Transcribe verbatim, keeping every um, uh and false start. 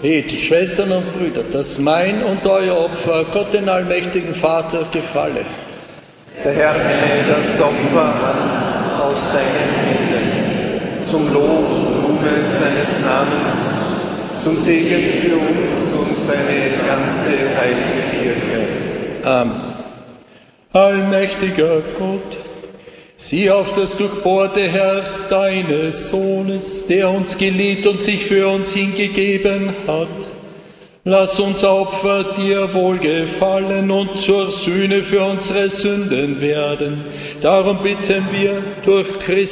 Seht, Schwestern und Brüder, dass mein und euer Opfer Gott, den allmächtigen Vater, gefalle. Der Herr nehme das Opfer an aus deinen Händen, zum Lob und Ruhme seines Namens, zum Segen für uns und seine ganze heilige Kirche. Amen. Allmächtiger Gott, sieh auf das durchbohrte Herz deines Sohnes, der uns geliebt und sich für uns hingegeben hat. Lass uns Opfer dir wohlgefallen und zur Sühne für unsere Sünden werden. Darum bitten wir durch Christus.